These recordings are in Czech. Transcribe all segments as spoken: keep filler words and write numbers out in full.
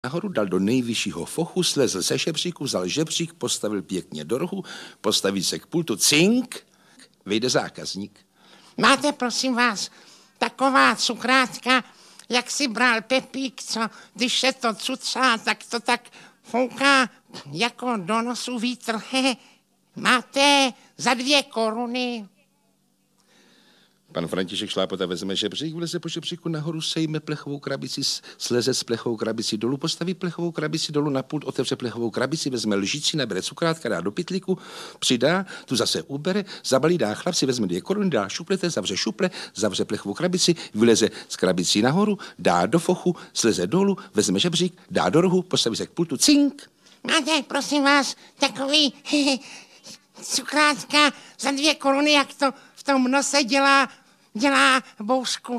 nahoru, dal do nejvyššího fochu, slezl se žebříku, vzal žebřík, postavil pěkně do rohu, postaví se k pultu, cink, vejde zákazník. Máte, prosím vás, taková cukrátka, jak si bral Pepík, co když se to cucá, tak to tak fouká jako do nosu vítr. Máte za dvě koruny. Pan František Šlápota vezme žebřík, vleze po žebříku nahoru, sejme plechovou krabici, sleze s plechovou krabici dolů, postaví plechovou krabici dolů na pult, otevře plechovou krabici, vezme lžici, nabere cukrátka, dá do pytlíku, přidá, tu zase ubere, zabalí, dá chlapci, vezme dvě koruny, dá šuplete, zavře šuple, zavře plechovou krabici, vyleze z krabicí nahoru, dá do fochu, sleze dolů, vezme žebřík, dá do rohu, postaví se k pultu, cink. Máte, prosím vás, takový cukrátka za dvě koruny, jak to v tom nose dělá dělá boušku.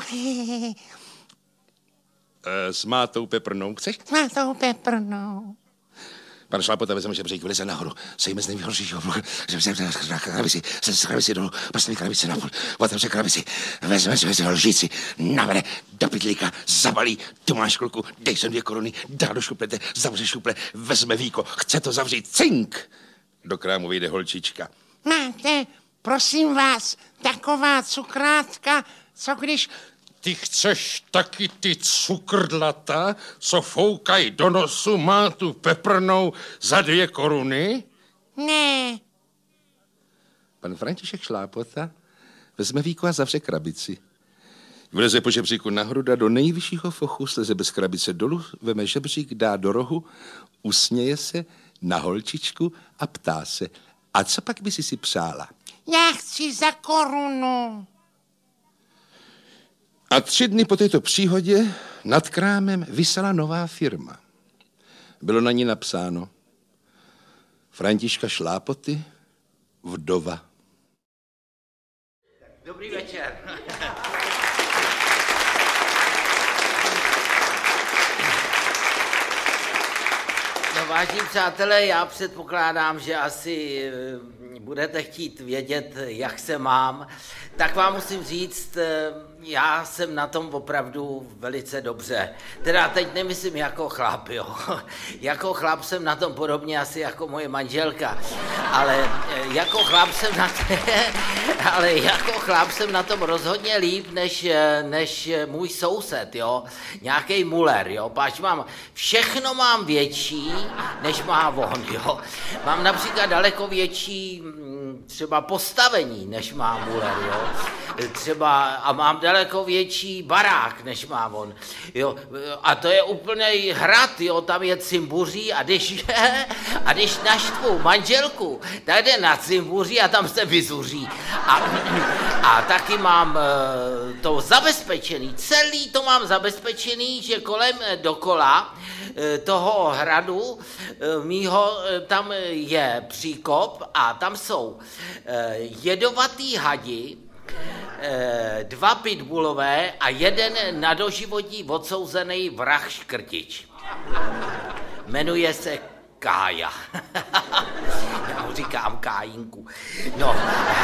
E, s mátou peprnou, chceš? S mátou peprnou. Pan Šlápota vezme žebřík, vyleze nahoru, sejme z nejhoršího krabici, se z krabici dolů, postaví krabici na půl, otevře krabici, vezme si lžíci, nabere do pytlíka, zabalí, tu máš kluku, dej sem dvě koruny, dá do šuplete, zavře šuple, vezme víko, chce to zavřít, cink. Do krámu vyjde holčička. Máte, prosím vás, taková cukrátka, co když... Ty chceš taky ty cukrdlata, co foukají do nosu, má tu peprnou za dvě koruny? Ne. Pan František Šlápota vezme víko a zavře krabici. Vleze po žebříku nahoru, dá do nejvyššího fochu, sleze bez krabice dolů, veme žebřík, dá do rohu, usměje se na holčičku a ptá se, a co pak by si si přála? Já chci za korunu. A tři dny po této příhodě nad krámem visela nová firma. Bylo na ní napsáno Františka Šlápoty, vdova. Dobrý večer. No, vážení přátelé, já předpokládám, že asi budete chtít vědět, jak se mám. Tak vám musím říct, já jsem na tom opravdu velice dobře. Teda teď nemyslím jako chlap, jo. Jako chlap jsem na tom podobně asi jako moje manželka. Ale jako chlap jsem na tom, ale jako chlap jsem na tom rozhodně líp, než, než můj soused, jo. Nějaký muler, jo. Páč mám, všechno mám větší, než má on, jo. Mám například daleko větší třeba postavení, než má muler, jo. Třeba, a mám daleko větší barák, než má on, jo. A to je úplný hrad, jo, tam je cimbuří a když, a když naštvu manželku, tak jde na cimbuří a tam se vyzuří. A, a taky mám to zabezpečený, celý to mám zabezpečený, že kolem dokola toho hradu mýho, tam je příkop a tam jsou jedovatý hadi, dva pitbullové a jeden na doživotí odsouzený vrah škrtič. Jmenuje se Kája. Já mu říkám Kájinku. No.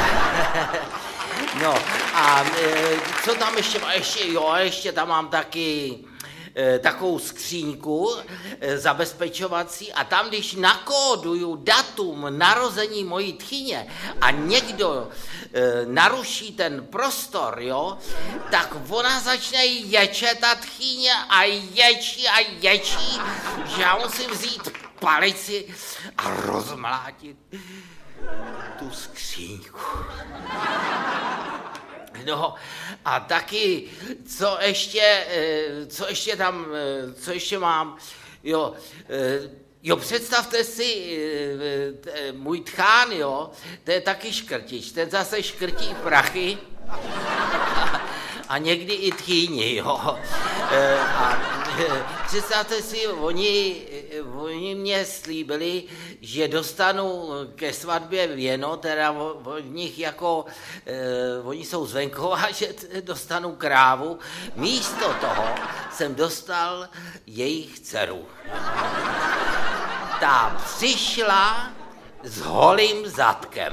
No a co tam ještě má? Ještě, jo, ještě tam mám taky takovou skříňku zabezpečovací a tam, když nakóduju datum narození mojí tchyně a někdo e, naruší ten prostor, jo, tak ona začne ječet ta tchyně a ječí a ječí, že já musím vzít palici a rozmlátit tu skříňku. No a taky, co ještě, co ještě tam, co ještě mám, jo, jo, představte si, můj tchán, jo, to je taky škrtič, ten zase škrtí prachy a někdy i tchýni, jo. A představte si, oni, oni mě slíbili, že dostanu ke svatbě věno, teda od nich jako, eh, oni jsou z venkova, že dostanu krávu. Místo toho jsem dostal jejich dceru. Ta přišla s holým zadkem.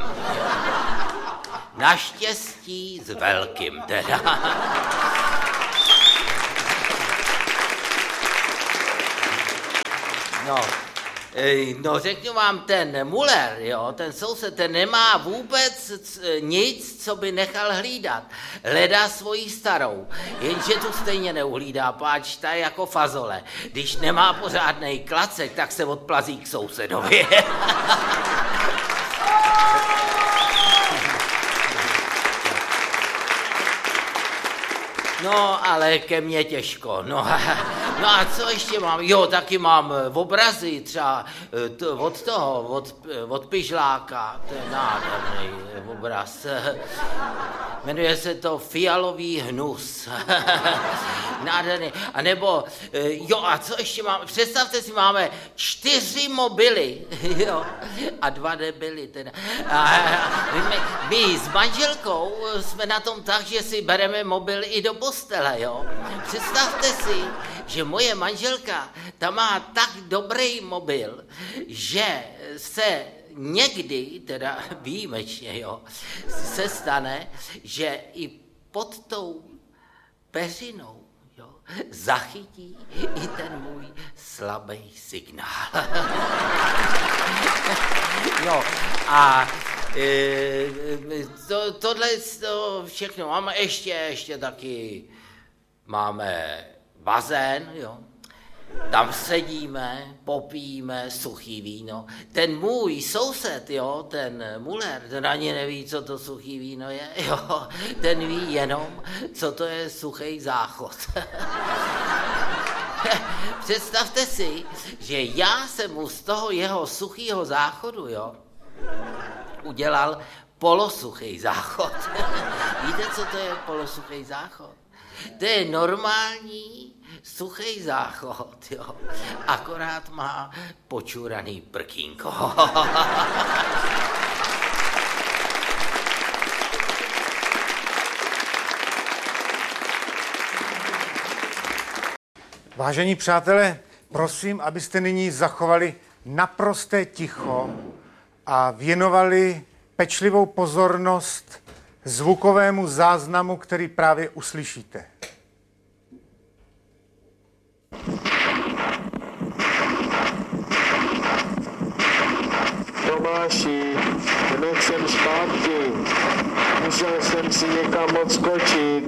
Naštěstí s velkým teda. No, no řeknu vám, ten Muller, jo, ten soused, ten nemá vůbec nic, co by nechal hlídat. Hledá svoji starou, jenže tu stejně neuhlídá, páč ta je jako fazole. Když nemá pořádnej klacek, tak se odplazí k sousedovi. No, ale ke mně těžko. No, no a co ještě mám? Jo, taky mám obrazy třeba to, od toho, od, od Pyžláka. To je nádherný obraz. Jmenuje se to Fialový hnus. Nádherný. A nebo, jo, a co ještě máme? Představte si, máme čtyři mobily, jo, a dva debily teda. A my, my s manželkou jsme na tom tak, že si bereme mobil i do postele, jo. Představte si, že moje manželka, ta má tak dobrý mobil, že se někdy, teda výjimečně, jo, se stane, že i pod tou peřinou, jo, zachytí i ten můj slabý signál. No a e, to, tohle to všechno máme ještě, ještě taky máme bazén, jo. Tam sedíme, popijíme suchý víno. Ten můj soused, jo, ten Muller, ten ani neví, co to suchý víno je, jo. Ten ví jenom, co to je suchý záchod. Představte si, že já jsem mu z toho jeho suchýho záchodu, jo, udělal polosuchý záchod. Víte, co to je polosuchý záchod? To je normální suchý záchod, jo. Akorát má počuraný prkínko. Vážení přátelé, prosím, abyste nyní zachovali naprosté ticho a věnovali pečlivou pozornost zvukovému záznamu, který právě uslyšíte. Tomáši, hned jsem zpátky. Musel jsem si někam odskočit.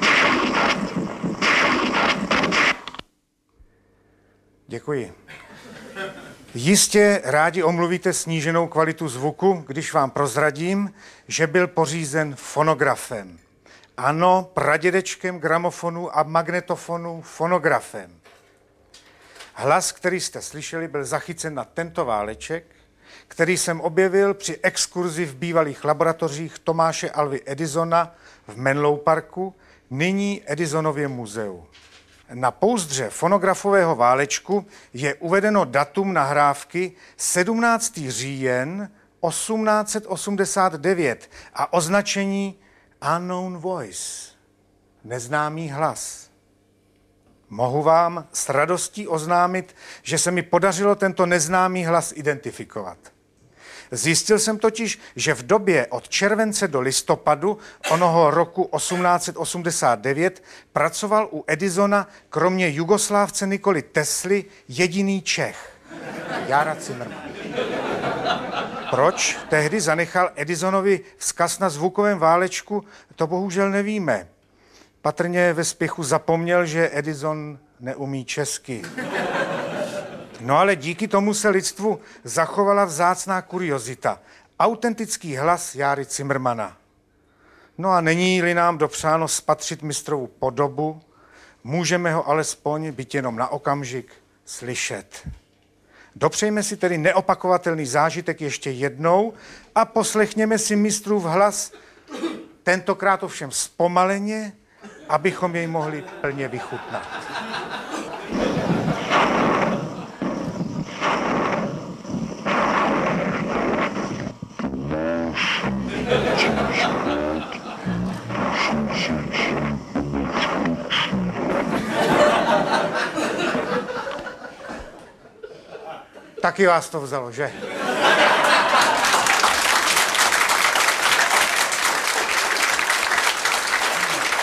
Děkuji. Jistě rádi omluvíte sníženou kvalitu zvuku, když vám prozradím, že byl pořízen fonografem. Ano, pradědečkem gramofonu a magnetofonu fonografem. Hlas, který jste slyšeli, byl zachycen na tento váleček, který jsem objevil při exkurzi v bývalých laboratořích Tomáše Alvy Edisona v Menlo Parku, nyní Edisonově muzeu. Na pouzdře fonografového válečku je uvedeno datum nahrávky sedmnáctého října osmnáct set osmdesát devět a označení Unknown Voice, neznámý hlas. Mohu vám s radostí oznámit, že se mi podařilo tento neznámý hlas identifikovat. Zjistil jsem totiž, že v době od července do listopadu onoho roku osmnáct set osmdesát devět pracoval u Edisona kromě Jugoslávce Nikoli Tesly jediný Čech, Jára Cimrman. Proč tehdy zanechal Edisonovi vzkaz na zvukovém válečku, to bohužel nevíme. Patrně ve spěchu zapomněl, že Edison neumí česky. No ale díky tomu se lidstvu zachovala vzácná kuriozita. Autentický hlas Járy Cimrmana. No a není-li nám dopřáno spatřit mistrovu podobu, můžeme ho alespoň, byť jenom na okamžik, slyšet. Dopřejme si tedy neopakovatelný zážitek ještě jednou a poslechněme si mistrův hlas, tentokrát ovšem zpomaleně, abychom jej mohli plně vychutnat. Taky vás to vzalo, že?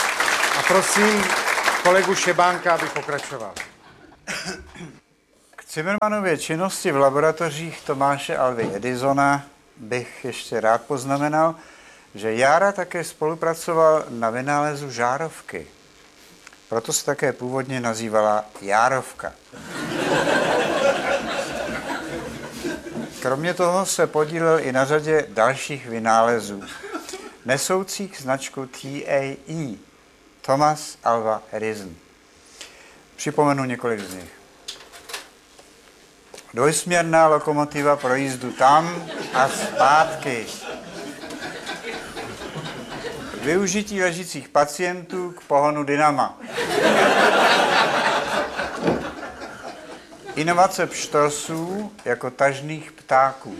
A prosím kolegu Šebánka, aby pokračoval. Zimmermanově činnosti v laboratořích Tomáše Alvy Edisona bych ještě rád poznamenal, že Jára také spolupracoval na vynálezu žárovky. Proto se také původně nazývala Járovka. Kromě toho se podílel i na řadě dalších vynálezů, nesoucích značku T A E, Thomas Alva Edison. Připomenu několik z nich. Dvojsměrná lokomotiva pro jízdu tam a zpátky. Využití ležících pacientů k pohonu dynama. Inovace pštrosů jako tažných ptáků.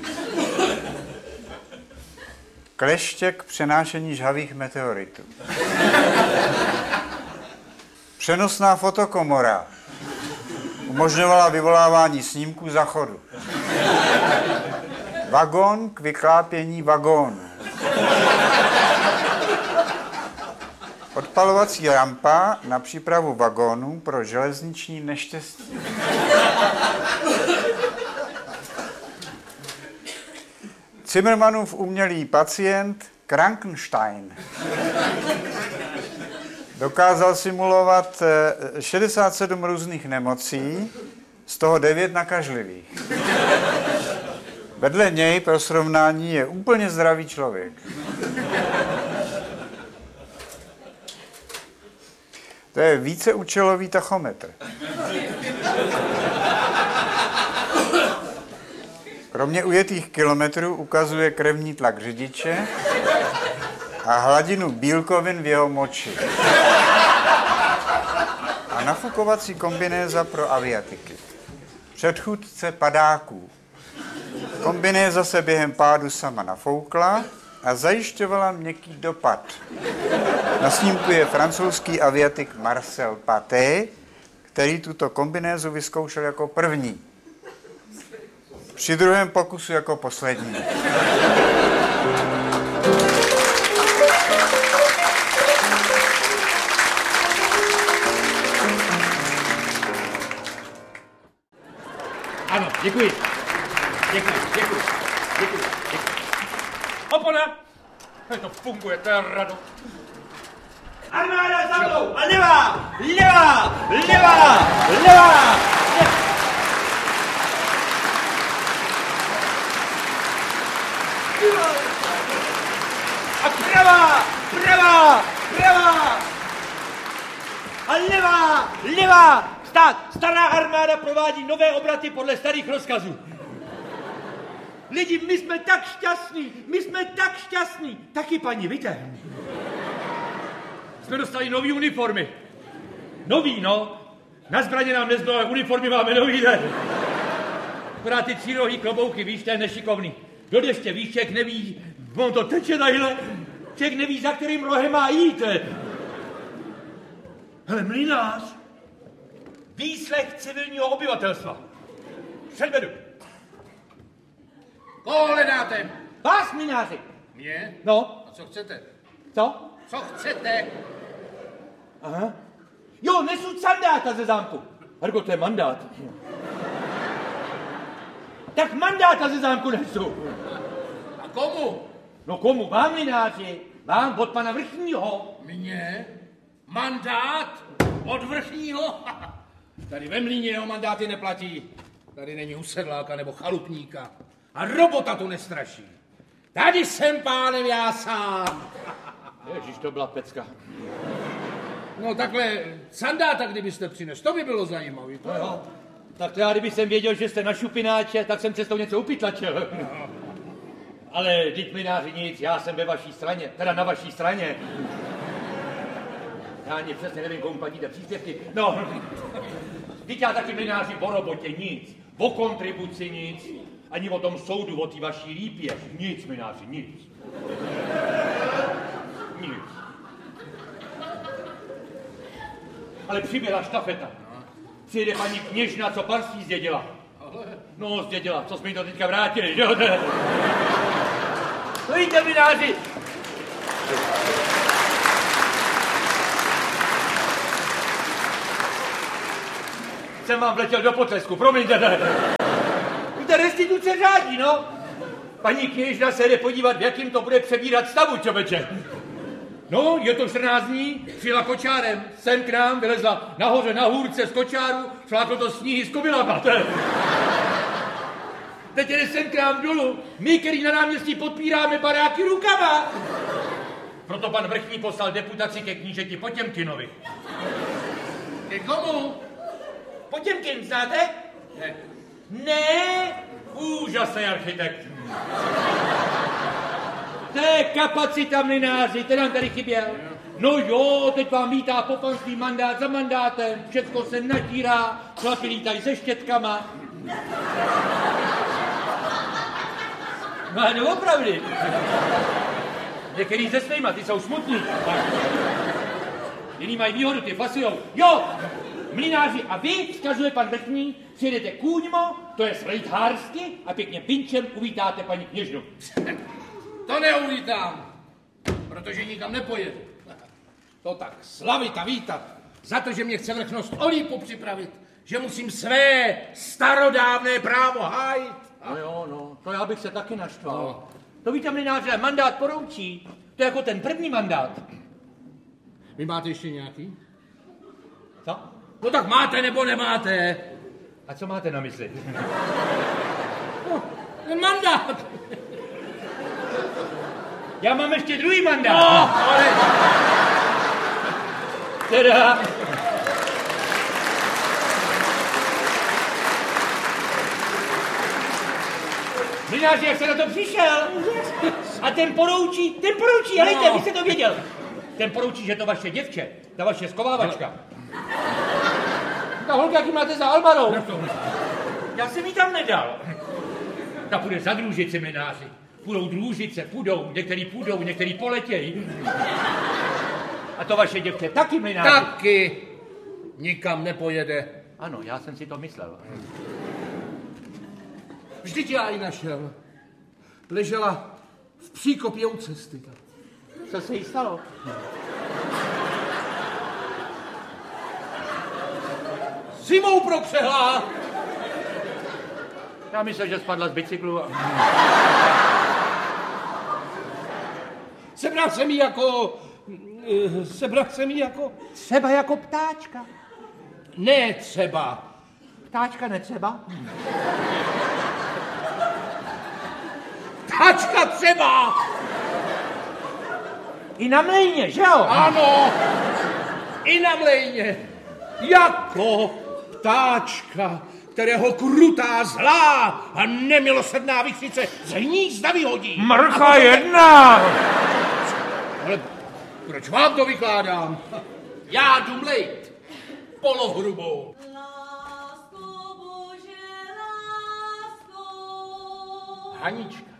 Kleště k přenášení žhavých meteoritů. Přenosná fotokomora umožňovala vyvolávání snímků zachodu. Vagón k vyklápění vagónu. Odpalovací rampa na přípravu vagónů pro železniční neštěstí. Zimmermanův umělý pacient Krankenstein dokázal simulovat šedesát sedm různých nemocí, z toho devět nakažlivých. Vedle něj pro srovnání je úplně zdravý člověk. To je víceúčelový tachometr. Kromě ujetých kilometrů ukazuje krevní tlak řidiče a hladinu bílkovin v jeho moči. A nafukovací kombinéza pro aviatiky. Předchůdce padáků. Kombinéza se během pádu sama nafoukla a zajišťovala měkký dopad. Na snímku je francouzský aviatik Marcel Paté, který tuto kombinézu vyzkoušel jako první. Při druhém pokusu jako poslední. Ano, děkuji. Děkuji, děkuji, děkuji, děkuji. Opona! To funguje, to je rado. Armáda za mnou! A levá! Levá! Levá! Levá! A pravá! Pravá! Pravá! A levá! Levá! Stát! Stará armáda provádí nové obraty podle starých rozkazů. Lidi, my jsme tak šťastní, my jsme tak šťastní. Taky, paní, víte? Jsme dostali nový uniformy. Nový, no. Na zbraně nám nezbylo, ale uniformy máme nový den. Akorát ty třírohý klobouky, víš, to je nešikovný. Kdo ještě víš, člověk neví, on to teče tadyhle, člověk neví, za kterým rohem má jít. Hele, mlynář, výslech civilního obyvatelstva. Předvedu. Koho hledáte? Vás, mlynáři. Mě? No. A co chcete? Co? Co chcete? Aha. Jo, nesu sandáta ze zámku. Hargo, to je mandát. Tak mandáta ze zámku nesu. A komu? No komu? Vám, mlynáři. Vám, od pana vrchního. Mně? Mandát? Od vrchního? Tady ve Mlýně jeho mandáty neplatí. Tady není usedláka nebo chalupníka. A robota tu nestraší. Tady jsem pánem já sám. Ježiš, to byla pecka. No takhle sandáta, kdybyste přines, to by bylo zajímavé. To no jo. Tak to já, kdyby jsem věděl, že jste na šupináče, tak jsem cestou něco upytlačil. No. Ale vždyť mlynáři nic, já jsem ve vaší straně, teda na vaší straně. Já ani přesně nevím, komu platíte příspěvky. No, vždyť já taky mlynáři o robotě nic, o kontribuci nic, ani o tom soudu, o té vaší lípě. Nic, mlynáři, nic. Nic. Ale přiběla štafeta. Přijde paní kněžna, co panství zdědila. No, zdědila, co jsme jí to teďka vrátili, že jo? No jíte, mlynáři! jsem vám vletěl do potlesku, promiňte. Ne. Víte, restituce řádí, no. Paní kněžna se jde podívat, v jakým to bude přebírat stavu, čověče. No, je to čtrnáct dní, přijela kočárem, sem k nám, vylezla nahoře na hůrce z kočáru, šláklo to sníhy z kobylama. Teď jde sem k nám dolů, my, který na náměstí podpíráme baráky rukama. Proto pan vrchní poslal deputaci ke knížeti Potěmkinovi. Ke komu? Potěmkin, znáte? Ne. Ne, úžasný architekt. To je kapacita mlynáři, ten nám tady chyběl. No jo, teď vám lítá po panství mandát za mandátem, všecko se natírá, chlapi lítají se štětkama. No ale opravdu. Některý se svýma, ty jsou smutní. Jiný mají výhodu, ty fasujou. Jo, mlynáři, a vy, vzkazuje pan vrchní, přijedete kůňmo, to je slejthársky, a pěkně pinčem uvítáte paní kněžnu. To neuvítám, protože nikam nepojedu. To tak slavit a vítat, za to, že mě chce vrchnost o lípu připravit, že musím své starodávné právo hájit. No jo, no, to já bych se taky naštval. No. To víte, mlynáře, mandát poroučí, to je jako ten první mandát. Vy máte ještě nějaký? Co? No tak máte nebo nemáte. A co máte na mysli? No, ten mandát. Já mám ještě druhý mandát. No, ale... Teda... Mlynáři, jak se na to přišel? A ten poroučí, ten poroučí, no. Helejte, vy jste to věděl. Ten poroučí, že to vaše děvče, ta vaše skovávačka. Ta holka, jaký máte za Albarou? Já jsem jí tam nedal. Ta půjde za družici, mlynáři. Půjdou družice, půjdou, některý půjdou, některý poletějí. A to vaše děvče taky, mlynáři. Taky nikam nepojede. Ano, já jsem si to myslel. Vždyť já ji našel. Ležela v příkopě u cesty. Co se jí stalo? Zimou prokřehlá. Já myslel, že spadla z bicyklu. Sebral jsem jí jako... Sebral jsem jí jako... Třeba jako ptáčka. Ne třeba. Ptáčka netřeba? Ptáčka třeba! I na mlejně, že jo? Ano, i na mlejně. Jako ptáčka, kterého krutá, zlá a nemilosrdná vichřice z hnízda vyhodí. Mrcha jedna! Ale proč vám to vykládám? Já jdu mlejt polohrubou. Lásko Bože, lásko. Hanička.